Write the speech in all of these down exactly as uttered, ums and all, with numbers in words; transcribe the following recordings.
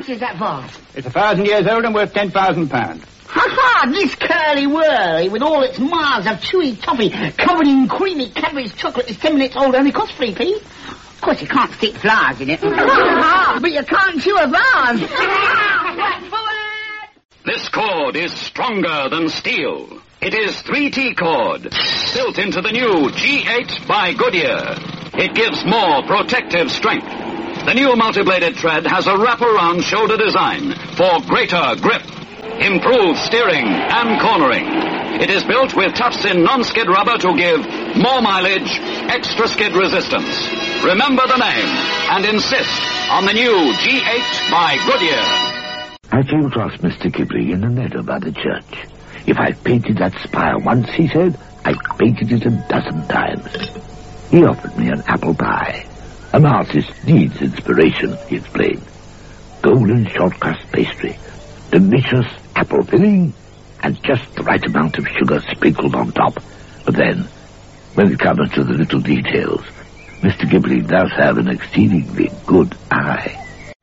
much is that vase? It's a thousand years old and worth ten thousand pounds. Ha-ha! This curly-whirly, with all its miles of chewy toffee covered in creamy Cadbury's chocolate, is ten minutes old, only costs three p. Of course, you can't stick flowers in it. But you can't chew a vase. This cord is stronger than steel. It is three T cord, built into the new G eight by Goodyear. It gives more protective strength. The new multi-bladed thread has a wraparound shoulder design for greater grip, improved steering and cornering. It is built with tufts in non-skid rubber to give more mileage, extra skid resistance. Remember the name and insist on the new G eight by Goodyear. I came across Mister Kipling in the meadow by the church. If I painted that spire once, he said, I painted it a dozen times. He offered me an apple pie. An artist needs inspiration, he explained. Golden short-crust pastry, delicious apple filling, and just the right amount of sugar sprinkled on top. But then, when it comes to the little details, Mister Kipling does have an exceedingly good eye.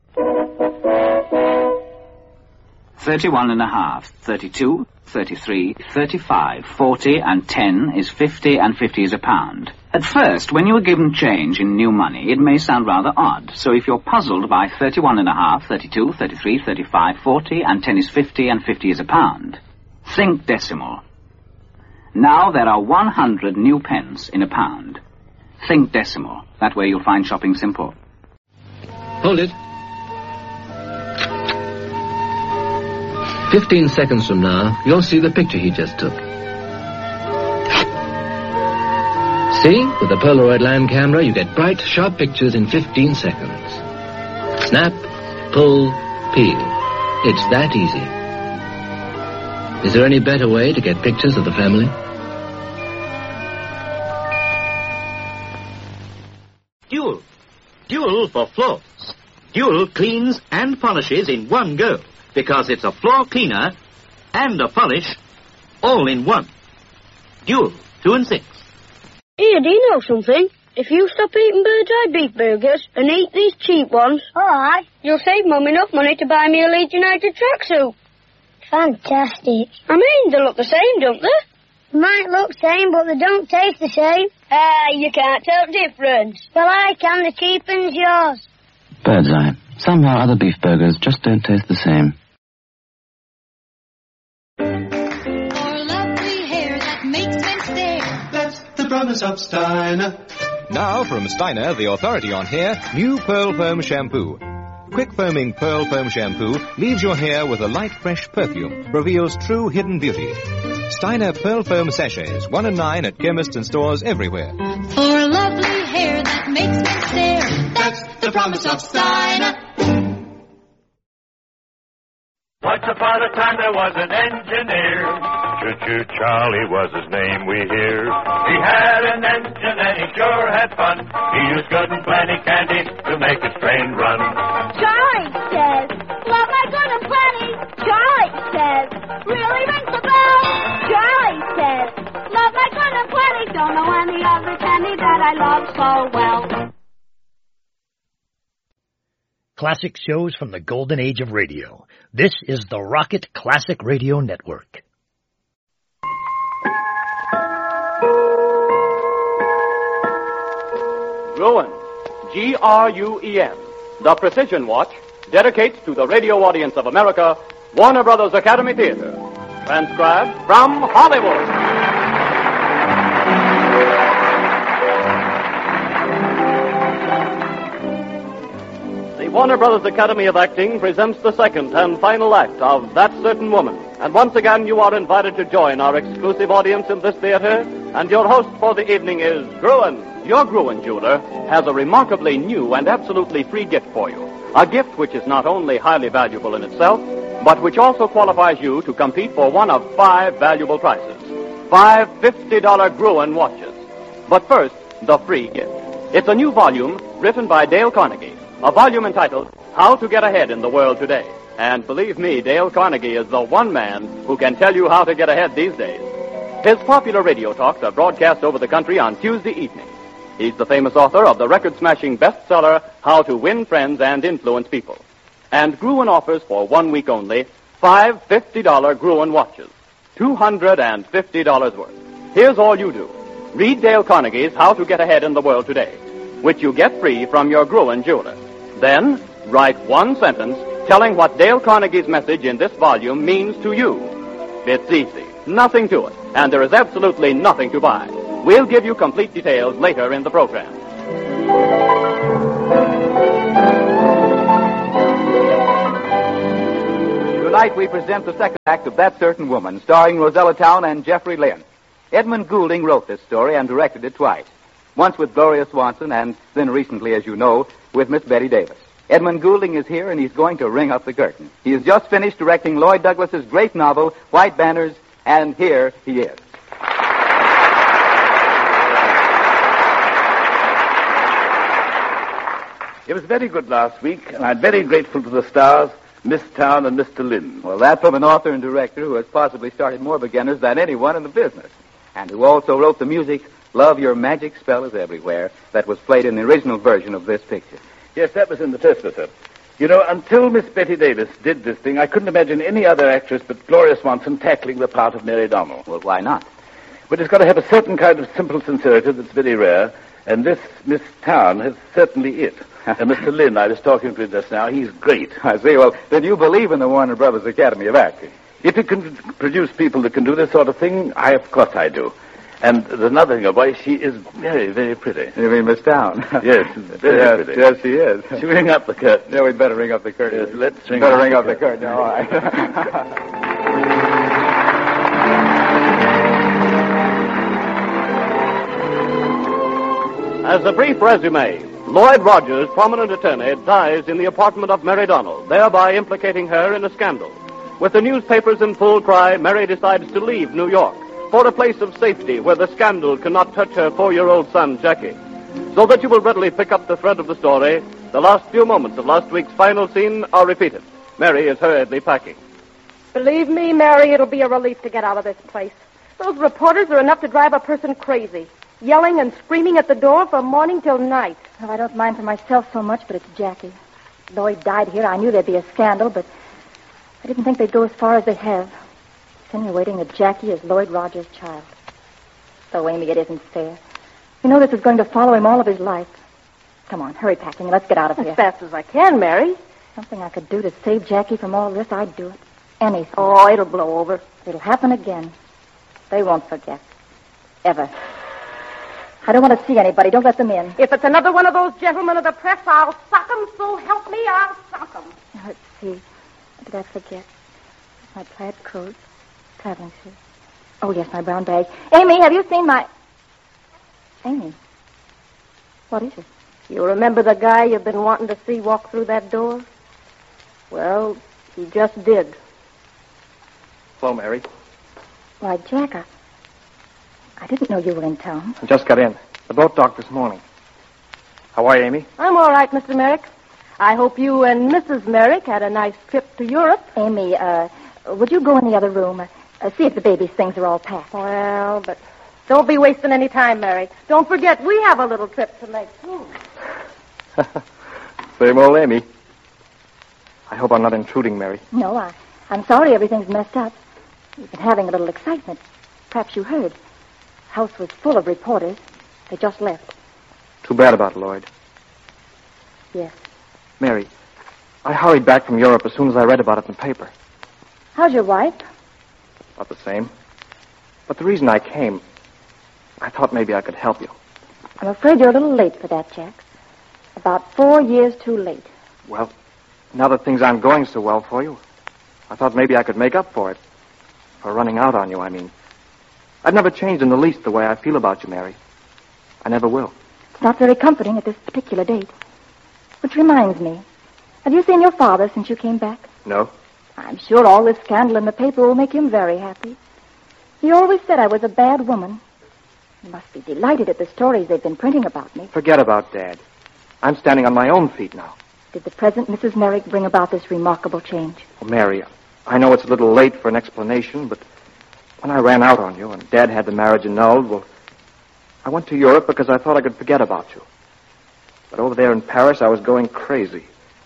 Thirty-one and a half, thirty-two, thirty-three, thirty-five, forty, and ten is fifty, and fifty is a pound. At first, when you are given change in new money, it may sound rather odd. So if you're puzzled by thirty-one and a half, thirty-two, thirty-three, thirty-five, forty, and ten is fifty, and fifty is a pound, think decimal. Now there are one hundred new pence in a pound. Think decimal. That way you'll find shopping simple. Hold it. Fifteen seconds from now, you'll see the picture he just took. See? With a Polaroid land camera, you get bright, sharp pictures in fifteen seconds. Snap, pull, peel. It's that easy. Is there any better way to get pictures of the family? Dual. Dual for floors. Dual cleans and polishes in one go. Because it's a floor cleaner and a polish all in one. Dual, two and six. Here, do you know something? If you stop eating Bird's Eye beef burgers and eat these cheap ones, alright, you'll save Mum enough money to buy me a Leeds United tracksuit. Fantastic. I mean, they look the same, don't they? Might look same, but they don't taste the same. Ah, you can't tell difference. Well, I can. The cheap one's yours. Bird's Eye. Somehow other beef burgers just don't taste the same. The promise of Steiner. Now from Steiner, the authority on hair, new Pearl Foam Shampoo. Quick foaming Pearl Foam Shampoo leaves your hair with a light, fresh perfume, reveals true hidden beauty. Steiner Pearl Foam Sachets, one and nine at chemists and stores everywhere. For lovely hair that makes me stare, that's the promise of Steiner. Once upon a time there was an engineer. Choo-choo Charlie was his name, we hear. He had an engine and he sure had fun. He used good and plenty candy to make his train run. Charlie says, love my good and plenty. Charlie says, really rings the bell. Charlie says, love my good and plenty. Don't know any other candy that I love so well. Classic shows from the golden age of radio. This is the Rocket Classic Radio Network. Gruen, G R U E N, the Precision Watch, dedicates to the radio audience of America Warner Brothers Academy Theater. Transcribed from Hollywood. The Warner Brothers Academy of Acting presents the second and final act of That Certain Woman. And once again, you are invited to join our exclusive audience in this theater. And your host for the evening is Gruen. Your Gruen jeweler has a remarkably new and absolutely free gift for you. A gift which is not only highly valuable in itself, but which also qualifies you to compete for one of five valuable prizes. Five fifty dollar Gruen watches. But first, the free gift. It's a new volume written by Dale Carnegie. A volume entitled, How to Get Ahead in the World Today. And believe me, Dale Carnegie is the one man who can tell you how to get ahead these days. His popular radio talks are broadcast over the country on Tuesday evenings. He's the famous author of the record-smashing bestseller, How to Win Friends and Influence People. And Gruen offers for one week only five fifty dollar Gruen watches, two hundred fifty dollars worth. Here's all you do. Read Dale Carnegie's How to Get Ahead in the World Today, which you get free from your Gruen jeweler. Then, write one sentence telling what Dale Carnegie's message in this volume means to you. It's easy, nothing to it, and there is absolutely nothing to buy. We'll give you complete details later in the program. Tonight we present the second act of That Certain Woman, starring Rosella Town and Jeffrey Lynn. Edmund Goulding wrote this story and directed it twice. Once with Gloria Swanson, and then recently, as you know, with Miss Betty Davis. Edmund Goulding is here, and he's going to ring up the curtain. He has just finished directing Lloyd Douglas's great novel, White Banners, and here he is. It was very good last week, and I'm very grateful to the stars, Miss Town and Mister Lynn. Well, that from an author and director who has possibly started more beginners than anyone in the business, and who also wrote the music, Love Your Magic Spell Is Everywhere, that was played in the original version of this picture. Yes, that was in the test, sir. You know, until Miss Betty Davis did this thing, I couldn't imagine any other actress but Gloria Swanson tackling the part of Mary Donnell. Well, why not? But it's got to have a certain kind of simple sincerity that's very rare, and this Miss Town has certainly it. And Mister Lynn, I was talking to him just now, he's great. I see. Well, then you believe in the Warner Brothers Academy of Acting. If it can produce people that can do this sort of thing, I, of course I do. And there's another thing, boy, she is very, very pretty. You mean Miss Town? Yes, very yes, pretty. Yes, she is. Should we ring up the curtain? Yeah, we'd better ring up the curtain. Yes, let's ring better up ring the up the curtain. curtain. All right. As a brief resume, Lloyd Rogers, prominent attorney, dies in the apartment of Mary Donnell, thereby implicating her in a scandal. With the newspapers in full cry, Mary decides to leave New York for a place of safety where the scandal cannot touch her four-year-old son, Jackie. So that you will readily pick up the thread of the story, the last few moments of last week's final scene are repeated. Mary is hurriedly packing. Believe me, Mary, it'll be a relief to get out of this place. Those reporters are enough to drive a person crazy, yelling and screaming at the door from morning till night. Well, I don't mind for myself so much, but it's Jackie. Lloyd died here. I knew there'd be a scandal, but I didn't think they'd go as far as they have, insinuating that Jackie is Lloyd Rogers' child. So, Amy, it isn't fair. You know this is going to follow him all of his life. Come on, hurry packing and let's get out of as here. As fast as I can, Mary. Something I could do to save Jackie from all this, I'd do it. Anything. Oh, it'll blow over. It'll happen again. They won't forget. Ever. I don't want to see anybody. Don't let them in. If it's another one of those gentlemen of the press, I'll sock 'em, so help me, I'll sock 'em. Let's see. What did I forget? My plaid coat, traveling suit. Oh, yes, my brown bag. Amy, have you seen my... Amy, what is it? You remember the guy you've been wanting to see walk through that door? Well, he just did. Hello, Mary. Why, Jack, I... I didn't know you were in town. I just got in. The boat docked this morning. How are you, Amy? I'm all right, Mister Merrick. I hope you and Missus Merrick had a nice trip to Europe. Amy, uh, would you go in the other room? Uh, uh, see if the baby's things are all packed. Well, but don't be wasting any time, Mary. Don't forget, we have a little trip to make, too. Same old Amy. I hope I'm not intruding, Mary. No, I, I'm sorry everything's messed up. We've been having a little excitement. Perhaps you heard. The house was full of reporters. They just left. Too bad about Lloyd. Yes. Mary, I hurried back from Europe as soon as I read about it in the paper. How's your wife? About the same. But the reason I came, I thought maybe I could help you. I'm afraid you're a little late for that, Jack. About four years too late. Well, now that things aren't going so well for you, I thought maybe I could make up for it. For running out on you, I mean. I've never changed in the least the way I feel about you, Mary. I never will. It's not very comforting at this particular date. Which reminds me, have you seen your father since you came back? No. I'm sure all this scandal in the paper will make him very happy. He always said I was a bad woman. He must be delighted at the stories they've been printing about me. Forget about Dad. I'm standing on my own feet now. Did the present Missus Merrick bring about this remarkable change? Well, Mary, I know it's a little late for an explanation, but when I ran out on you and Dad had the marriage annulled, well, I went to Europe because I thought I could forget about you. But over there in Paris, I was going crazy.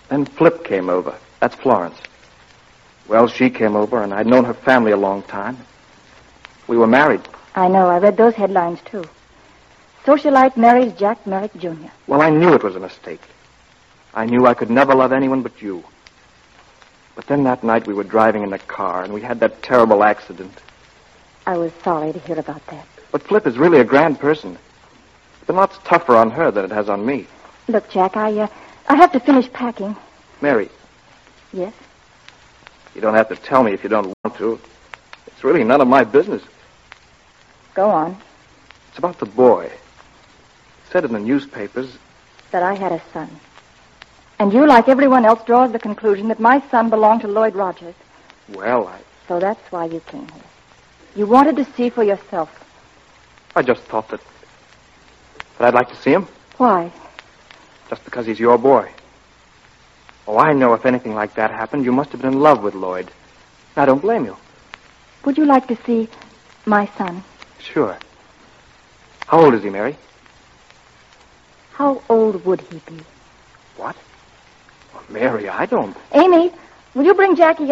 Then Flip came over. That's Florence. Well, she came over, and I'd known her family a long time. We were married. I know. I read those headlines, too. Socialite marries Jack Merrick, Junior Well, I knew it was a mistake. I knew I could never love anyone but you. But then that night we were driving in the car, and we had that terrible accident. I was sorry to hear about that. But Flip is really a grand person. It's been lots tougher on her than it has on me. Look, Jack, I, uh, I have to finish packing. Mary. Yes? You don't have to tell me if you don't want to. It's really none of my business. Go on. It's about the boy. It said in the newspapers that I had a son. And you, like everyone else, draws the conclusion that my son belonged to Lloyd Rogers. Well, I... So that's why you came here. You wanted to see for yourself. I just thought that... that I'd like to see him. Why? Just because he's your boy. Oh, I know if anything like that happened, you must have been in love with Lloyd. I don't blame you. Would you like to see my son? Sure. How old is he, Mary? How old would he be? What? Well, Mary, I don't... Amy, will you bring Jackie